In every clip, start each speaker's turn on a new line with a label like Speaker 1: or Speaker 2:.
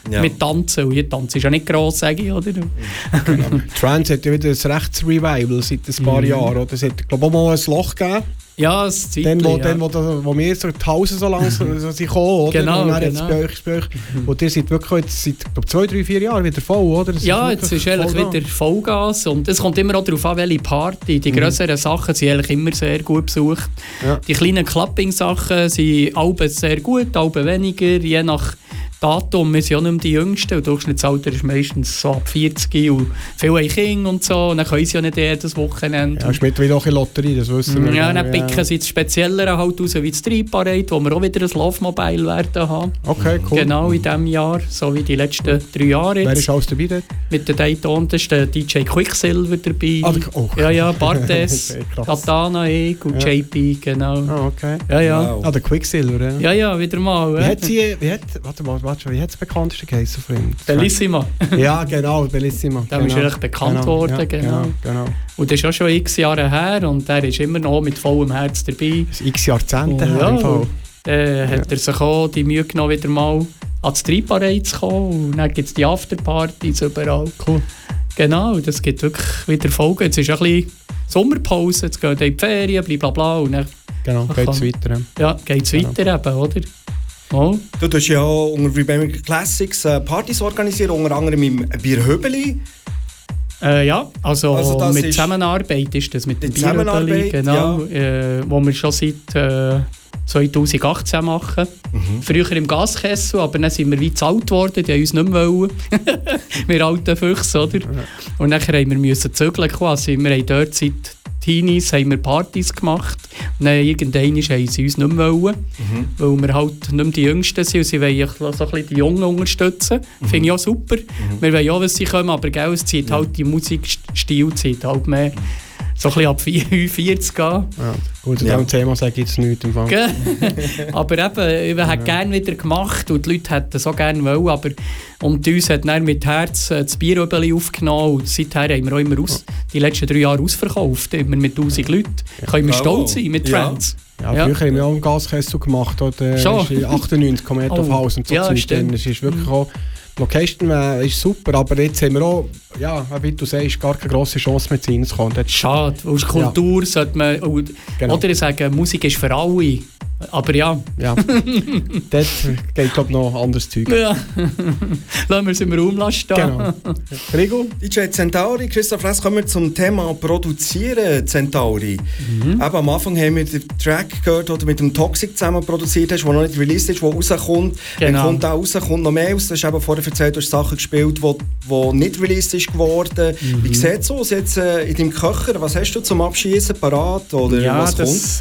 Speaker 1: Ja.
Speaker 2: Mit Tanzen. Und hier Tanzen ist ja nicht gross, sage ich, oder?
Speaker 3: Genau. Trance hat ja wieder ein Rechtsrevival seit ein paar Jahren. Oder? Es hat, glaube ich, auch mal ein Loch gegeben.
Speaker 2: Ja, das Zeitchen,
Speaker 3: Wo wir so die Hausen so langsam sind gekommen, oder?
Speaker 2: Genau,
Speaker 3: und dann jetzt bei euch. Und ihr seid wirklich jetzt seit 2, 3, 4 Jahren wieder voll, oder?
Speaker 2: Ja, jetzt ist eigentlich wieder Vollgas. Und es kommt immer auch darauf an, welche Party. Die grösseren Sachen sind eigentlich immer sehr gut besucht.
Speaker 3: Ja.
Speaker 2: Die kleinen Clapping-Sachen sind alle sehr gut, alle weniger, je nach Datum. Wir sind ja nicht mehr die Jüngsten. Und das Durchschnittsalter ist meistens so ab 40 und viele haben Kinder und so. Und dann können sie ja nicht jedes Wochenende.
Speaker 3: Ja, ist mittlerweile auch eine Lotterie, das wissen wir.
Speaker 2: Ja, dann picken sie das Speziellere halt raus, wie das Street-Parade, wo wir auch wieder ein Love-Mobile werden haben.
Speaker 3: Okay, cool.
Speaker 2: Genau in diesem Jahr, so wie die letzten 3 Jahre jetzt.
Speaker 3: Wer ist alles dabei dort?
Speaker 2: Mit den Daytona ist der DJ Quicksilver dabei. Ja, Bartes,
Speaker 3: Okay,
Speaker 2: Katana, ich und JP, genau.
Speaker 3: Ah, okay.
Speaker 2: Ja.
Speaker 1: Wow.
Speaker 3: Der Quicksilver, ja.
Speaker 2: Ja, wieder mal.
Speaker 3: Wie hat das bekannteste geheißen von ihm?
Speaker 2: Bellissima.
Speaker 3: Ja, genau, Bellissima.
Speaker 2: Der ist echt bekannt worden,
Speaker 3: ja,
Speaker 2: genau.
Speaker 3: genau.
Speaker 2: Und das ist auch schon x Jahre her und er ist immer noch mit vollem Herz dabei.
Speaker 3: Das ist x Jahrzehnte
Speaker 2: Und
Speaker 3: her im Fall.
Speaker 2: Hat er sich auch die Mühe genommen, wieder mal an die Street Parade zu kommen. Und dann gibt es die Afterpartys überall.
Speaker 3: Cool.
Speaker 2: Genau, das gibt wirklich wieder Folgen. Jetzt ist ein bisschen Sommerpause, jetzt gehen die in die Ferien, blablabla. Und dann
Speaker 3: Genau, geht es weiter.
Speaker 2: ja, geht es weiter eben, oder? Oh.
Speaker 1: Du tust ja unter Rebellion Classics Partys organisieren, unter anderem im Bierhöbeli.
Speaker 2: Ja, also
Speaker 1: das
Speaker 2: mit
Speaker 1: ist
Speaker 2: Zusammenarbeit ist das mit dem
Speaker 1: die Zusammenarbeit,
Speaker 2: genau, wo wir schon seit 2018 machen. Früher im Gaskessel, aber dann sind wir wie zu alt geworden, die haben uns nicht mehr wollen. Wir alten Füchse, oder? Und dann mussten wir zügeln quasi. Wir haben dort seit Teenies haben wir Partys gemacht. Und dann irgendwann haben sie uns nicht mehr wollen, weil wir halt nicht mehr die Jüngsten sind und sie wollen so ein bisschen die Jungen unterstützen. Finde ich auch super. Wir wollen auch, was sie kommen, aber gell, es zieht halt die Musikstil zieht halt mehr so ein bisschen ab 45 gehen.
Speaker 3: Ja, gut, zu diesem Thema sage ich jetzt nichts im Fall.
Speaker 2: Aber eben, wir hätten gerne wieder gemacht und die Leute hätten es auch gerne wollen, aber und uns hat dann mit Herz das Bieröbeli aufgenommen und seither haben wir auch immer die letzten 3 Jahre ausverkauft, immer mit 1000 Leuten. Können wir stolz sein mit Friends.
Speaker 3: Ja, früher haben wir auch einen Gaskessel gemacht, oder?
Speaker 2: Schon?
Speaker 3: 98 kommen auf Haus und so Zeit.
Speaker 2: Stimmt.
Speaker 3: Es ist wirklich auch, die Location ist super, aber jetzt haben wir auch, ja, wie du sagst, gar keine grosse Chance mehr reinzukommen.
Speaker 2: Schade, aus Kultur sollte man, oder sagen, Musik ist für alle. Aber ja.
Speaker 3: Ja, dort geht glaube ich noch anderes Zeug.
Speaker 2: Ja. Lassen wir es im Raum stehen.
Speaker 3: Genau. Rigo?
Speaker 1: DJ Centauri, Christoph Ress, kommen wir zum Thema Produzieren, Centauri. Eben, am Anfang haben wir den Track gehört, den du mit dem Toxic zusammen produziert hast, der noch nicht released ist, der rauskommt. Dann kommt auch raus, kommt noch mehr raus. Du hast eben vorher erzählt, du hast Sachen gespielt, die nicht released ist geworden. Wie sieht es aus jetzt in deinem Köcher? Was hast du zum Abschießen parat? Oder
Speaker 2: ja,
Speaker 1: was
Speaker 2: kommt?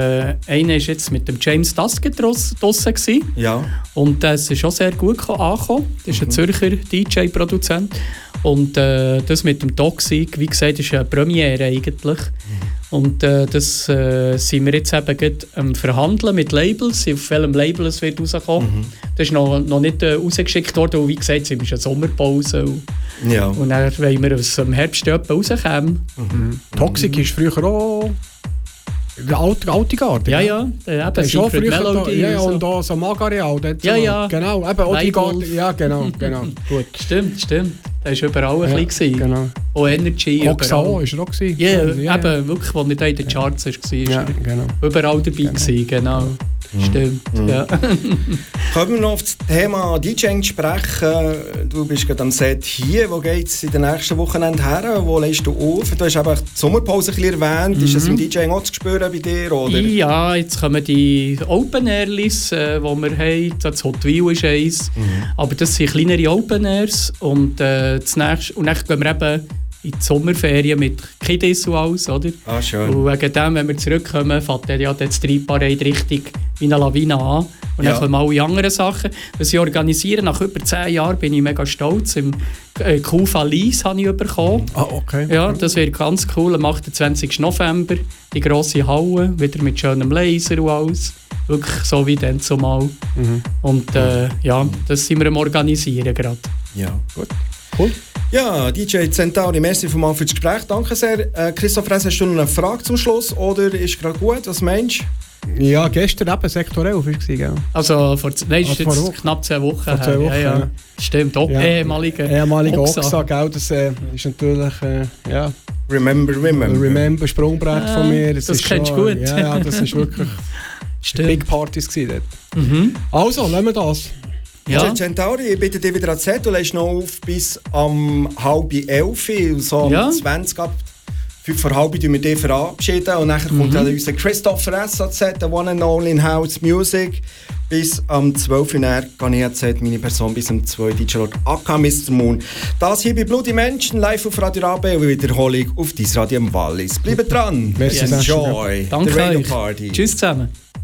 Speaker 2: Einer ist jetzt mit dem James Duskett draussen gewesen.
Speaker 1: Ja.
Speaker 2: Und das ist auch sehr gut angekommen. Das ist ein Zürcher DJ-Produzent. Und das mit dem Toxic, wie gesagt, ist eine Premiere eigentlich. Und das sind wir jetzt eben gerade am Verhandeln mit Labels, auf welchem Label es wird rauskommen. Das ist noch nicht rausgeschickt worden, und wie gesagt, es ist eine Sommerpause. Und dann wollen wir es im Herbst rauskommen.
Speaker 3: Toxic ist früher auch eine alte Garde.
Speaker 2: Ja, eben
Speaker 3: Das ist schon früher
Speaker 2: Melody
Speaker 3: da, und da so Magareal.
Speaker 2: Ja.
Speaker 3: Genau, eben auch die Garde. Ja, genau. Gut.
Speaker 2: Stimmt. Das war überall ein bisschen.
Speaker 3: Genau.
Speaker 2: Auch Energy.
Speaker 3: Oxao war er auch.
Speaker 2: Ja, eben, wirklich, wo nicht in den Charts war.
Speaker 3: Ja, genau.
Speaker 2: Überall dabei gewesen, genau. Stimmt, ja.
Speaker 1: Können wir noch auf das Thema DJing sprechen? Du bist gerade am Set hier. Wo geht es in den nächsten Wochenenden her? Wo lässt du auf? Du hast eben die Sommerpause ein bisschen erwähnt. Ist das im DJing auch zu spüren bei dir? Oder?
Speaker 2: Ja, jetzt kommen die Open Airlis, die wir haben. Das Hot Wheel ist eins. Aber das sind kleinere Open Airs. Und dann gehen wir eben in die Sommerferien mit Kiddies und alles, oder?
Speaker 1: Ah, schön.
Speaker 2: Und wegen dem, wenn wir zurückkommen, fängt ja die Street Parade richtig wie eine Lawine an. Und dann kommen alle anderen Sachen. Was ich organisiere, nach über 10 Jahren bin ich mega stolz. Im Kufa Lies habe ich bekommen.
Speaker 3: Ah, okay.
Speaker 2: Ja, das wird ganz cool. Am 28. November, die grosse Halle, wieder mit schönem Laser und alles. Wirklich so wie dann zumal. Und ja, das sind wir am Organisieren gerade.
Speaker 1: Ja, gut. Cool. Ja, DJ Centauri, merci vielmals für das Gespräch. Danke sehr. Christoph Ress, hast du noch eine Frage zum Schluss oder ist gerade gut? Was meinst du?
Speaker 3: Ja, gestern eben Sektor 11 war es, gell?
Speaker 2: Also ist jetzt knapp 2 Wochen.
Speaker 3: Vor 2 Wochen, ja.
Speaker 2: Stimmt, ehemalige
Speaker 3: Oxa, gell? Das ist natürlich,
Speaker 1: Remember
Speaker 3: Sprungbrett von mir.
Speaker 2: Das kennst du gut.
Speaker 3: Ja, das ist wirklich Big Partys gewesen dort. Also, lassen wir das.
Speaker 1: Ja. Centauri, ich bitte dich wieder an Z, du lässt noch auf bis am 10:30, so um 20 ab 5 vor halb wir dich verabschieden und dann kommt dann unser Christopher SAZ, der One and Only in House Music. Bis am 12 Uhr gehe ich jetzt meine Person bis am 2 DJ Lord AK Mr. Moon. Das hier bei Bloody Menschen, live auf Radio Rabe und Wiederholung auf Dies Radio im Wallis. Bleibt dran.
Speaker 3: Merci.
Speaker 1: Enjoy.
Speaker 2: Danke
Speaker 1: the Radio
Speaker 2: euch.
Speaker 1: Party.
Speaker 2: Tschüss zusammen.